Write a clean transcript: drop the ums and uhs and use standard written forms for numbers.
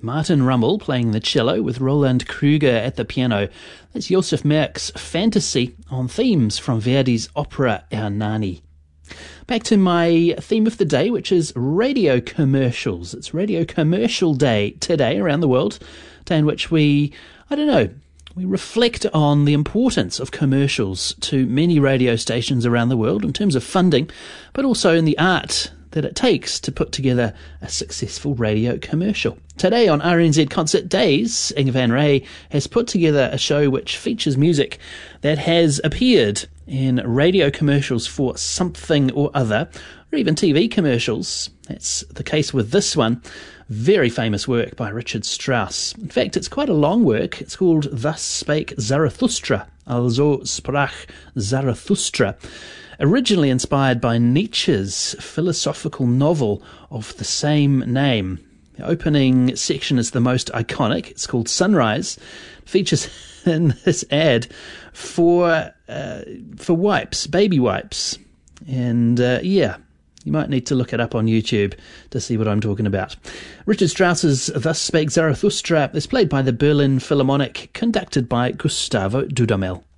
Martin Rummel playing the cello with Roland Kruger at the piano. That's Josef Merck's Fantasy on themes from Verdi's opera Ernani. Back to my theme of the day, which is radio commercials. It's Radio Commercial Day today around the world, a day in which we reflect on the importance of commercials to many radio stations around the world in terms of funding, but also in the art that it takes to put together a successful radio commercial. Today on RNZ Concert Days, Inge van Rey has put together a show which features music that has appeared in radio commercials for something or other, or even TV commercials. That's the case with this one. Very famous work by Richard Strauss. In fact, it's quite a long work. It's called Thus Spake Zarathustra, Also sprach Zarathustra. Originally inspired by Nietzsche's philosophical novel of the same name. The opening section is the most iconic. It's called Sunrise. It features in this ad for wipes, baby wipes. And you might need to look it up on YouTube to see what I'm talking about. Richard Strauss's Thus Spake Zarathustra is played by the Berlin Philharmonic, conducted by Gustavo Dudamel.